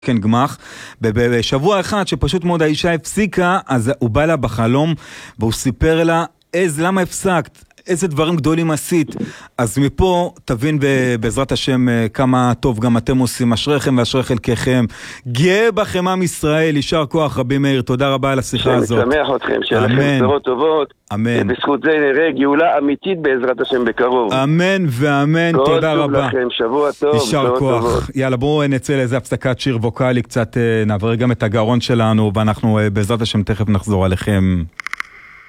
כן, גמח, בשבוע אחד שפשוט מאוד האישה הפסיקה, אז הוא בא לה בחלום, והוא סיפר לה, למה הפסקת? איזה דברים גדולים עשית? אז מפה תבין בעזרת השם כמה טוב גם אתם עושים, אשריכם ואשרי חלקכם, גאה בכם עם ישראל, יישר כוח רבי מאיר, תודה רבה על השיחה הזאת. שמשמח אתכם, שיהיה לכם בשורות טובות, אמן. ובזכות זה נראה גאולה אמיתית בעזרת השם בקרוב. אמן ואמן, תודה רבה. כל טוב לכם, שבוע טוב, יישר כוח. יאללה, בואו נצא לאיזה הפסקת שיר ווקלי, קצת נעבר גם את הגרון שלנו, ואנחנו בעזרת השם תכף נחזור עליכם.